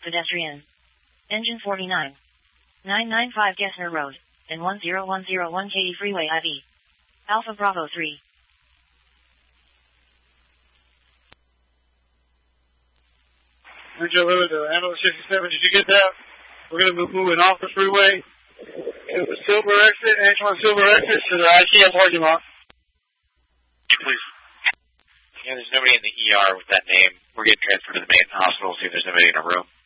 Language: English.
pedestrian. Engine 49. 995 Gessner Road, and 10101 KE Freeway IV. Alpha Bravo 3. Angel Lewis, Ambulance 67, did you get that? We're going to be moving off the freeway to the Silver exit, Antoine Silver exit to the ICM parking lot. Please. Yeah, there's nobody in the ER with that name. We're getting transferred to the main hospital, see if there's nobody in a room.